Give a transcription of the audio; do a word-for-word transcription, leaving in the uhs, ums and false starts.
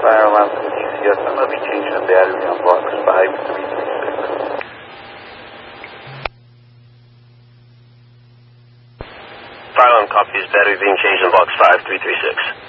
fire alarm to the D C S. I'm going to be changing the battery on box five three three six. Fire alarm copies, battery being changed on box five three three six.